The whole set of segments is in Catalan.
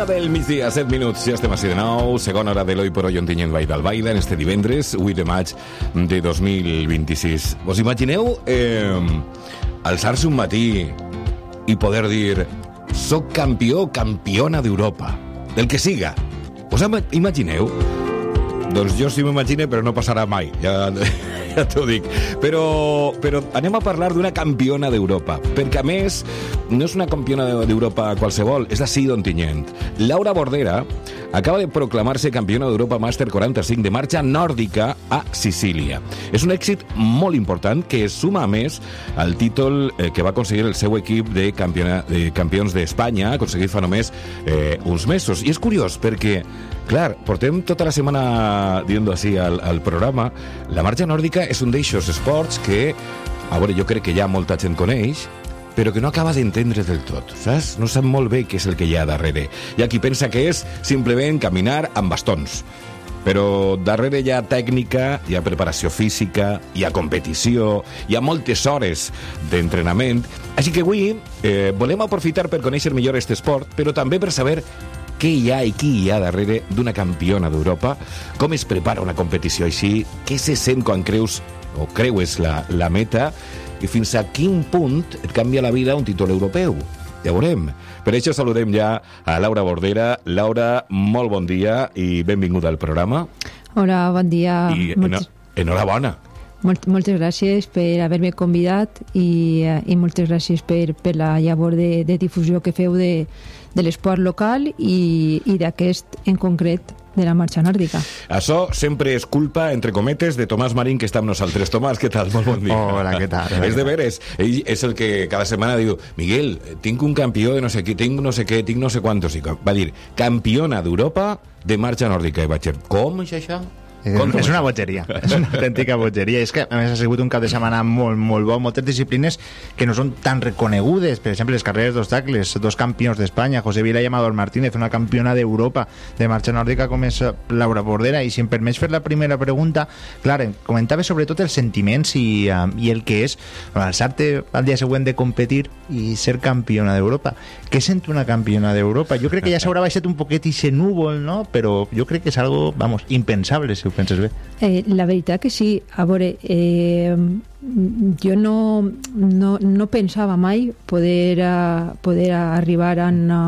Una del migdia, 7 minuts, ja estem a 7 de 9, segona hora de l'Oi per Oi Ontinyent Vall d'Albaida, en este divendres, 8 de maig de 2026. Vos imagineu alçar-se un matí i poder dir soc campió o campiona d'Europa, del que siga? Us imagineu? Doncs jo sí m'imagine, però no passarà mai, ja t'ho dic. Però anem a parlar d'una campiona d'Europa, perquè a més no és una campiona d'Europa qualsevol, és d'ací d'Ontinyent. Laura Bordera acaba de proclamar-se campiona d'Europa Màster 45 de marxa nòrdica a Sicília. És un èxit molt important que es suma a més al títol que va aconseguir el seu equip de campions d'Espanya, aconseguit fa només uns mesos. I és curiós perquè, clar, portem tota la setmana dient així al programa, la marxa nòrdica és un d'eixos esports que, a veure, jo crec que ja molta gent coneix, però que no acaba d'entendre del tot, saps? No sap molt bé què és el que hi ha darrere. Hi ha qui pensa que és simplement caminar amb bastons, però darrere hi ha tècnica, hi ha preparació física, hi ha competició, hi ha moltes hores d'entrenament. Així que avui volem aprofitar per conèixer millor aquest esport, però també per saber què hi ha i qui hi ha darrere d'una campiona d'Europa, com es prepara una competició així, què se sent quan creues la meta i fins a quin punt et canvia la vida un títol europeu. Ja veurem. Per això saludem ja a Laura Bordera. Laura, molt bon dia i benvinguda al programa. Hola, bon dia. I enhorabona. Moltes gràcies per haver-me convidat i moltes gràcies per la llavor de difusió que feu de l'esport local i d'aquest en concret de la marxa nòrdica. Això sempre és culpa, entre cometes, de Tomàs Marín, que està amb nosaltres. Tomàs, què tal? Molt bon dia. Hola, què tal? És de veres. Ell és el que cada setmana diu Miguel, tinc un campió de no sé què, tinc no sé què, tinc no sé quantos. Va dir, campiona d'Europa de marxa nòrdica. I vaig dir, com és això? És una bogeria, és una autèntica bogeria. És que a més ha sigut un cap de setmana molt, molt bo, moltes disciplines que no són tan reconegudes, per exemple les carreres d'obstacles, dos campions d'Espanya, José Vila i Amador Martínez, una campiona d'Europa de marxa nòrdica com és Laura Bordera. I si em permets fer la primera pregunta, clar, comentava sobretot els sentiments i el que és alçar-te al dia següent de competir i ser campiona d'Europa. Què sent una campiona d'Europa? Jo crec que ja s'haurà baixat un poquet i se núvol, no? Però jo crec que és algo, vamos, impensable, si ho penses bé. La veritat que sí. A veure, jo no pensava mai poder arribar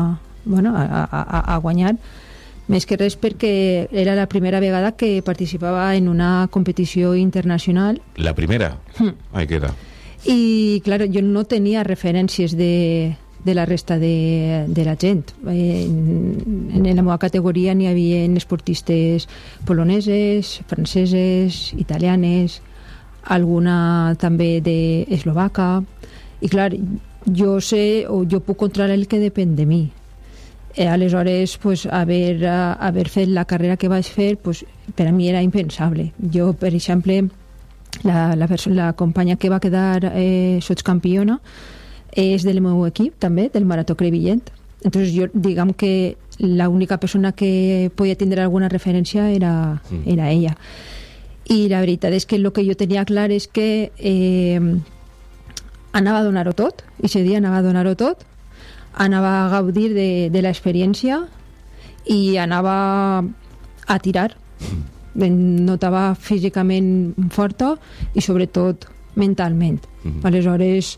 a guanyar, més que res perquè era la primera vegada que participava en una competició internacional. La primera? Ai, què era? I, clar, jo no tenia referències de la resta de la gent. En la meva categoria n'hi havia esportistes poloneses, franceses, italianes, alguna també d'eslovaca. I clar, jo sé o jo puc controlar el que depèn de mi. Aleshores, pues, haver fet la carrera que vaig fer, pues, per a mi era impensable. Jo, per exemple, la companya que va quedar sotscampiona és del meu equip, també, del Marató Crevillent. Entonces, jo, diguem que l'única persona que podia tindre alguna referència era ella. I la veritat és que el que jo tenia clar és que anava a donar-ho tot, i aquest dia anava a donar-ho tot, anava a gaudir de l'experiència i anava a tirar. Em notava físicament forta i sobretot mentalment. Aleshores,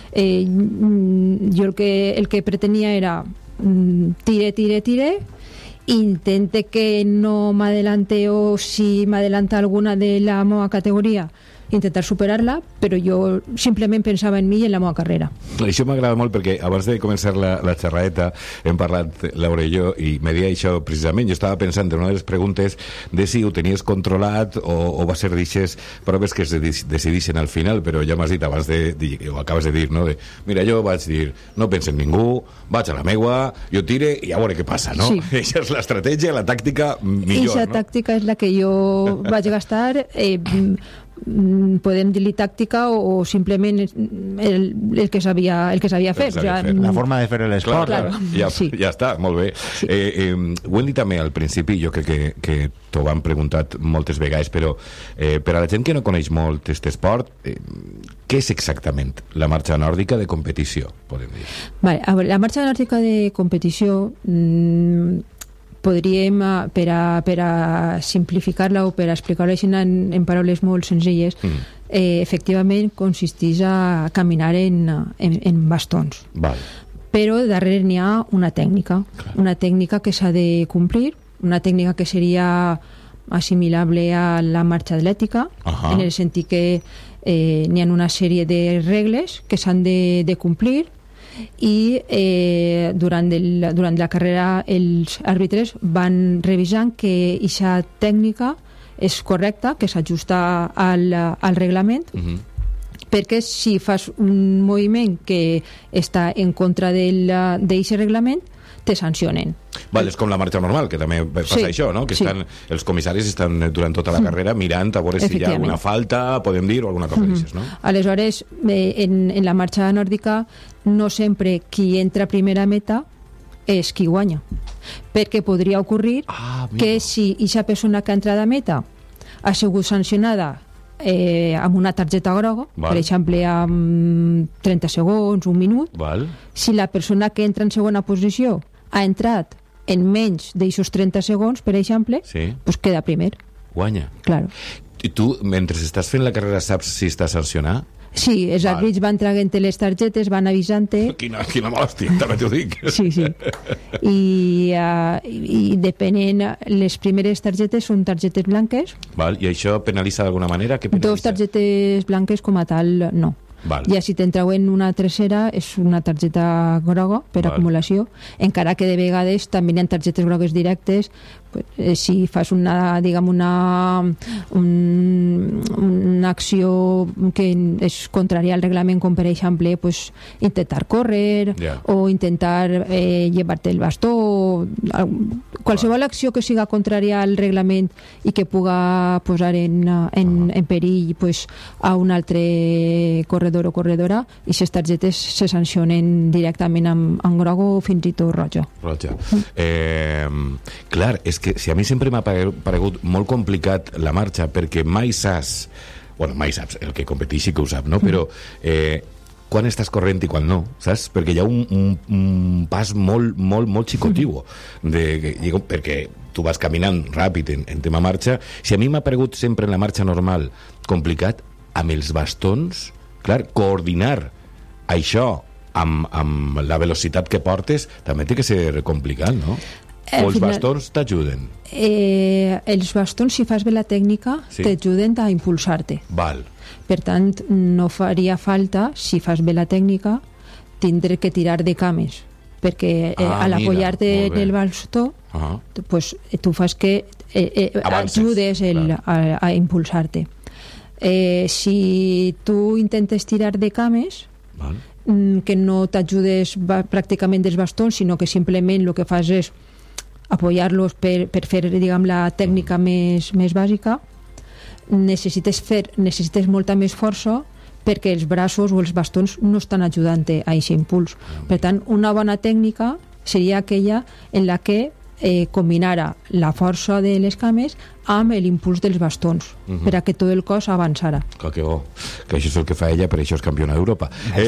jo el que pretenia era tire, intente que no m'adelante o si m'adelanta alguna de la meva categoria intentar superar-la, però jo simplement pensava en mi i en la meva carrera. Això m'agrada molt perquè abans de començar la xerradeta hem parlat, Laura i jo, i me deia això precisament. Jo estava pensant en una de les preguntes de si ho tenies controlat o va ser d'aixes proves que es decidixen al final, però ja m'has dit abans ho acabes de dir, no? Mira, jo vaig dir, no penso en ningú, vaig a la meua, jo tire i a veure què passa, no? Sí. Això és l'estratègia, la tàctica millor, no? Aquesta tàctica és la que jo vaig gastar podem dir-li tàctica o simplement el que sabia fer. La forma de fer l'esport. Clar. Ja està, molt bé. Sí. Ho hem dit també al principi, jo crec que t'ho han preguntat moltes vegades, però per a la gent que no coneix molt aquest esport, què és exactament la marxa nòrdica de competició, podem dir? Vale, a veure, la marxa nòrdica de competició podríem, per a simplificar-la o per a explicar-la en paraules molt senzilles, efectivament consisteix a caminar en bastons. Val. Però darrere n'hi ha una tècnica. Clar. Una tècnica que s'ha de complir, una tècnica que seria assimilable a la marxa atlètica, en el sentit que n'hi ha una sèrie de regles que s'han de complir, i durant la carrera els àrbitres van revisant que aquesta tècnica és correcta, que s'ajusta al reglament, perquè si fas un moviment que està en contra d'aquest reglament te sancionen. Val, és com la marxa normal, que també passa això, no? Que els comissaris estan durant tota la carrera mirant a veure si hi ha alguna falta, podem dir, o alguna cosa d'això, no? Aleshores, en la marxa nòrdica no sempre qui entra a primera meta és qui guanya, perquè podria ocorrir que si aquesta persona que ha entrat a meta ha sigut sancionada amb una targeta groga, per exemple amb 30 segons, un minut, si la persona que entra en segona posició ha entrat en menys d'aixòs 30 segons, per exemple, doncs queda primer. Guanya. Claro. I tu, mentre estàs fent la carrera, saps si està sancionat? Sí, els àrbits van traient les targetes, van avisant-te. Quina mòstia, també t'ho dic. Sí. I depenent, les primeres targetes són targetes blanques. Val. I això penalitza d'alguna manera? Dos targetes blanques com a tal, no. Ja si te'n trauen una tercera és una targeta groga per acumulació, encara que de vegades també hi ha targetes grogues directes. Si fas una acció que és contrària al reglament, com per exemple intentar córrer o intentar llevar-te el bastó, qualsevol acció que siga contrària al reglament i que puga posar en perill a un altre corredor o corredora, i aquestes targetes se sancionen directament amb groc o fins i tot roja. Clar, és que si a mi sempre m'ha paregut molt complicat la marxa, perquè mai saps, el que competeixi que ho sap, no? Però quan estàs corrent i quan no, saps? Perquè hi ha un pas molt xicotiu, perquè tu vas caminant ràpid en tema marxa. Si a mi m'ha paregut sempre en la marxa normal complicat, amb els bastons, clar, coordinar això amb la velocitat que portes també té que ser complicat, no? O els bastons t'ajuden? Els bastons, si fas bé la tècnica, t'ajuden a impulsar-te. Per tant, no faria falta, si fas bé la tècnica, tindre que tirar de cames, perquè a l'apoyar-te en el bastó tu fas que ajudes a impulsar-te. Si tu intentes tirar de cames, que no t'ajudes pràcticament dels bastons, sinó que simplement el que fas és apoyar-los per fer, la tècnica més bàsica, necessites molta més força, perquè els braços o els bastons no estan ajudant-te a aquest impuls. Per tant, una bona tècnica seria aquella en la que combinara la força de les cames amb l'impuls dels bastons, per a que tot el cos avançara. Que bo, que això és el que fa ella, per això és campiona d'Europa.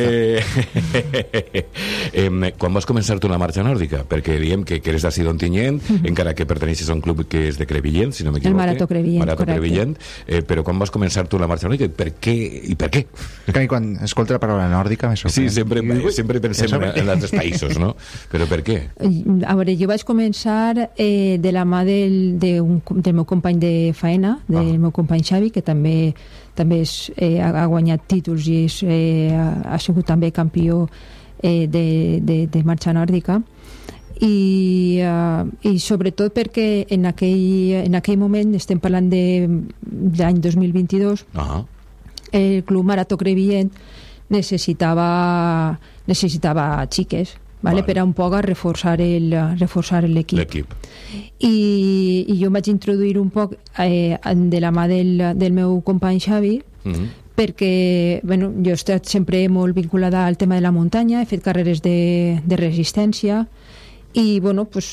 Quan vas començar tu la marxa nòrdica? Perquè diem que eres d'ací d'Ontinyent, encara que perteneixes a un club que és de Crevillent, si no m'equivoco. El Marató Crevillent, correcte. Crevillent, però quan vas començar tu la marxa nòrdica? Per què i per què? Quan escolto la paraula nòrdica me sorprèn. Sí, sempre pensem en altres països, no? Però per què? A veure, jo vaig començar de la mà del meu company de faena, del meu company Xavi, que també ha guanyat títols i ha sigut també campió de marxa nòrdica, i sobretot perquè en aquell moment, estem parlant de l'any 2022, el Club Marató Crevillent necessitava xiques, vale? Per a un poc a reforçar l'equip. I jo em vaig introduir un poc de la mà del meu company Xavi, perquè bueno, jo he estat sempre molt vinculada al tema de la muntanya, he fet carreres de resistència i bueno, pues,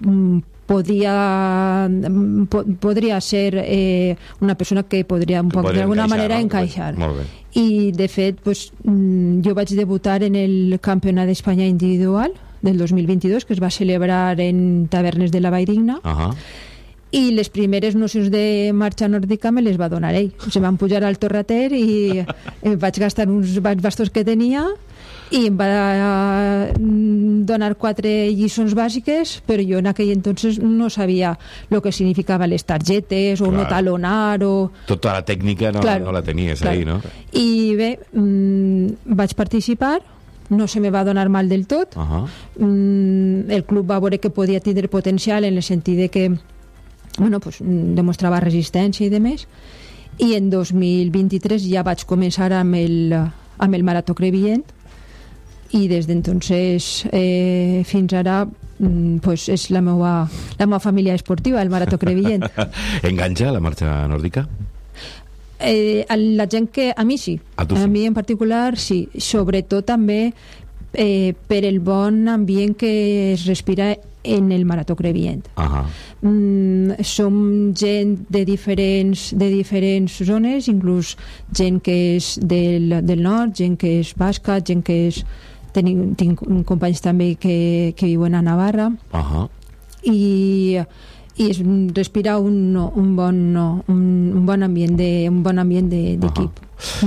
podria ser una persona que podria un poc d'alguna manera encaixar. I de fet pues, jo vaig debutar en el Campionat d'Espanya individual del 2022, que es va celebrar en Tavernes de la Valldigna. I les primeres nocions de marxa nòrdica me les va donar ell. Se van pujar al Torrater i vaig gastar uns bastons que tenia i em va donar 4 lliçons bàsiques, però jo en aquell entonces no sabia el que significava les targetes o no talonar o... Tota la tècnica no la tenies ahí, no? I bé, vaig participar, no se me va donar mal del tot. El club va veure que podia tindre potencial en el sentit de que bueno, pues, demostrava resistència i demés, i en 2023 ja vaig començar amb el Marató Crevillent i des d'entonces fins ara pues, és la meva família esportiva, el Marató Crevillent. Enganxa la marxa nòrdica? La gent que... A mi sí. A mi en particular sí. Sobretot també per el bon ambient que es respira en el Marató Crevillent. Som gent de diferents zones, inclús gent que és del nord, gent que és basca, gent que és... Tinc companys també que viuen a Navarra. I es respira un bon ambient d'equip.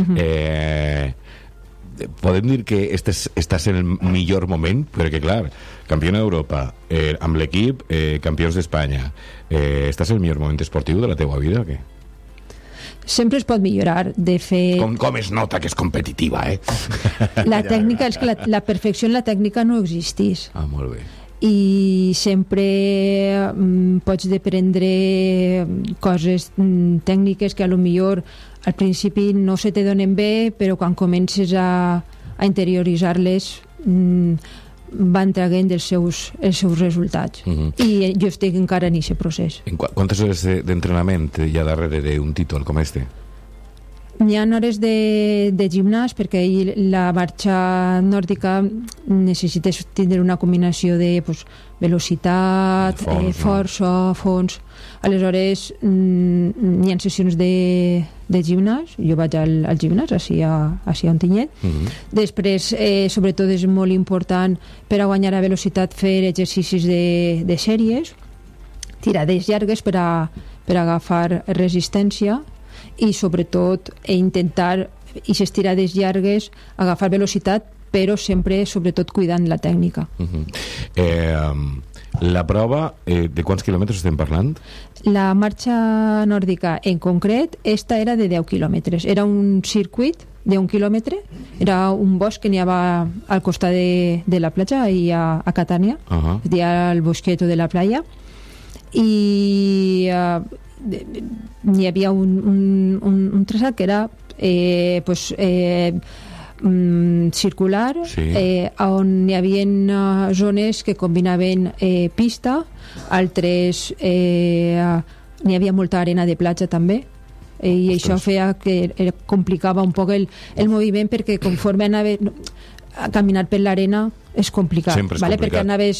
Podem dir que estàs en el millor moment, perquè clar, campiona d'Europa, amb l'equip, campions d'Espanya, estàs en el millor moment esportiu de la teua vida o què? Sempre es pot millorar, de fet... Com es nota que és competitiva, La tècnica, és que la perfecció en la tècnica no existís. Molt bé. I sempre pots deprendre coses tècniques que a lo millor al principi no se te donen bé, però quan comences a interioritzar-les van traient els seus resultats. I jo estic encara en aquest procés. Quantes hores d'entrenament hi ha darrere d'un títol com este? Hi ha hores de gimnàs, perquè la marxa nòrdica necessites tindre una combinació de velocitat, força, fons. Aleshores hi ha sessions de gimnàs. Jo vaig al gimnàs així a Ontinyent. Després sobretot és molt important per a guanyar a velocitat fer exercicis de sèries, tirades llargues per a agafar resistència i sobretot intentar aquestes tirades llargues agafar velocitat, però sempre sobretot cuidant la tècnica. La prova, de quants quilòmetres estem parlant? La marxa nòrdica en concret, esta era de 10 quilòmetres. Era un circuit de 1 quilòmetre, era un bosc que n'hi havia al costat de la platja i a Catània, es deia el Bosqueto de la Playa, i n'hi havia un traçat que era circular, on hi havia zones que combinaven pista, altres n'hi havia molta arena de platja també, i això feia que complicava un poc el moviment, perquè conforme a caminar per l'arena és complicat, perquè anaves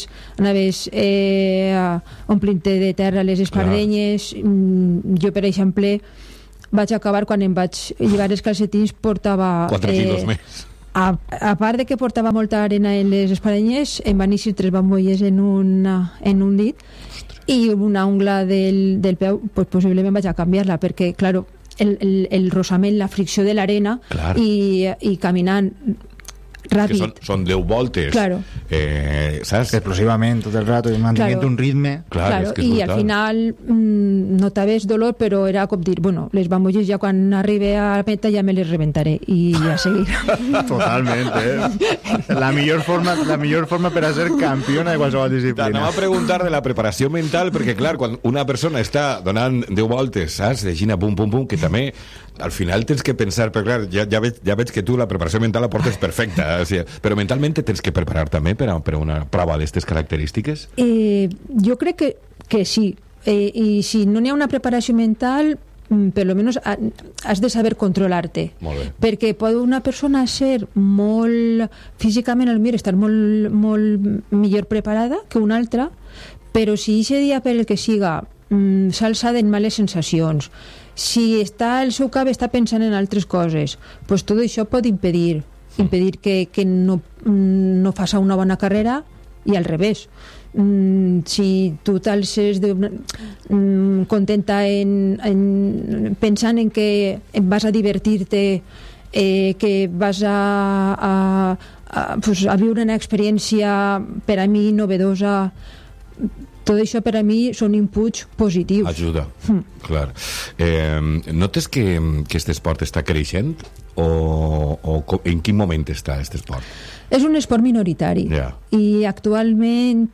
omplint-te de terra les espardenyes. Jo, per exemple, vaig acabar, quan em vaig llevar els calcetins, portava 4 quilos més. A part de que portava molta arena en les espardenyes, em van eixir 3 bambolles en un dit i una ungla del peu, possiblement vaig a canviar-la, perquè clar, el rossament, la fricció de l'arena i caminant ràpid. Que són 10 voltes. Claro. Saps? Explosivament, tot el rato, i mantenint un ritme. Claro, i al final notaves dolor, però era com dir, bueno, les bambulles ja quan arribe a la meta ja me les rebentaré i ja seguir. Totalment, La millor forma per a ser campiona de qualsevol disciplina. T'anava a preguntar de la preparació mental, perquè clar, quan una persona està donant 10 voltes, saps, de Gina, pum, pum, pum, que també al final tens que pensar, però clar, ja veig que tu la preparació mental la portes perfecta, o sigui, però mentalment tens que preparar també per a una prova d'aquestes característiques? Jo crec que sí, i si no n'hi ha una preparació mental, per lo menos has de saber controlar-te. Molt bé. Perquè pot una persona ser molt físicament, estar molt millor preparada que una altra, però si aquest dia per el que siga s'alça en males sensacions, si el seu cap està pensant en altres coses, pues tot això pot impedir que no faça una bona carrera, i al revés. Si tu t'alces contenta pensant en que vas a divertir-te, que vas a viure una experiència per a mi novedosa, tot això per a mi són inputs positius. Ajuda, clar. Notes que aquest esport està creixent o en quin moment està aquest esport? És un esport minoritari, i actualment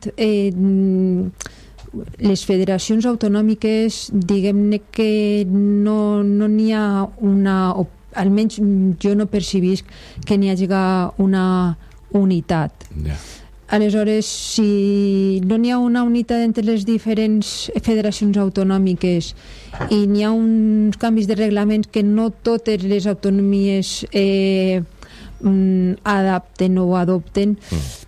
les federacions autonòmiques, diguem-ne que no n'hi ha almenys jo no percebisc que n'hi hagi una unitat. Aleshores, si no n'hi ha una unitat entre les diferents federacions autonòmiques i n'hi ha uns canvis de reglaments que no totes les autonomies adapten o adopten,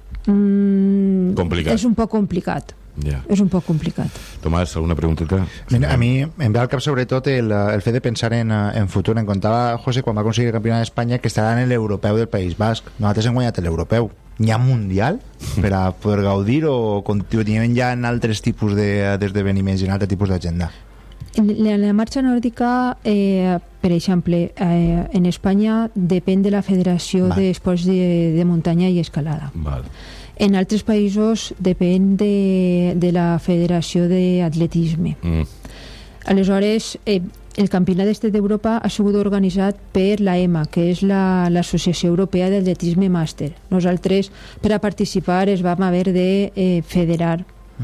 és un poc complicat. És un poc complicat. Tomàs, alguna pregunteta? A mi em ve al cap sobretot el fet de pensar en futur. Em contava José quan va aconseguir el campionat d'Espanya que estarà en l'europeu del País Basc. Nosaltres hem guanyat l'europeu. N'hi ha mundial per a poder gaudir o continuem ja en altres tipus d'esdeveniments i en altres tipus d'agenda? La marxa nòrdica, per exemple, en Espanya depèn de la Federació d'Esports de Muntanya i Escalada. En altres països depèn de la Federació d'Atletisme. Aleshores, el Campionat d'Europa ha sigut organitzat per la EMA, que és l'Associació Europea d'Atletisme Màster. Nosaltres, per a participar, es vam haver de federar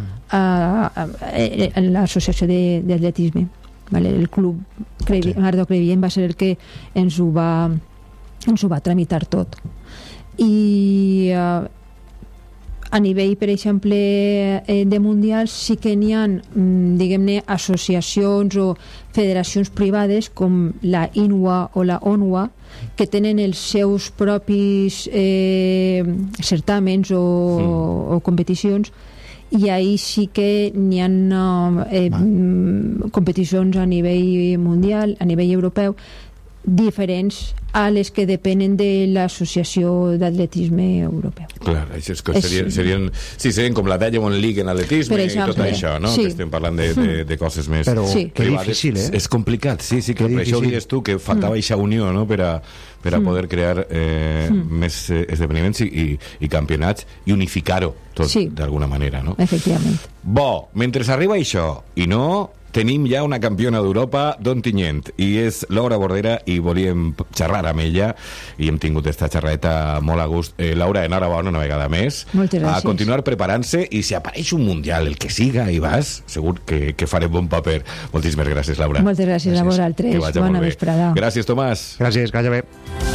en l'associació d'atletisme. El club Mardo Crevillent va ser el que ens ho va tramitar tot. I a nivell, per exemple, de mundials, sí que n'hi ha, diguem-ne, associacions o federacions privades com la INWA o la ONWA, que tenen els seus propis certàmens o competicions, i ahí sí que n'hi ha competicions a nivell mundial, a nivell europeu, diferents a les que depenen de l'Associació d'Atletisme Europeu. Clar, això serien com la Diamond League en atletisme i tot això, no? Que estem parlant de coses més privades. Que difícil, eh? És complicat, sí, que per això ho dius tu, que faltava aquesta unió, no?, per a poder crear més esdeveniments i campionats i unificar-ho tot d'alguna manera, no? Efectivament. Bo, mentre arriba això, i no... Tenim ja una campiona d'Europa d'Ontinyent i és Laura Bordera i volíem xerrar amb ella i hem tingut esta xerreta molt a gust. Laura, enhorabona una vegada més. Moltes gràcies. A continuar preparant-se i si apareix un mundial, el que siga, i vas, segur que farem bon paper. Moltíssimes gràcies, Laura. Moltes gràcies a vosaltres. Bona vesprada. Gràcies, Tomàs. Gràcies, que vagi bé.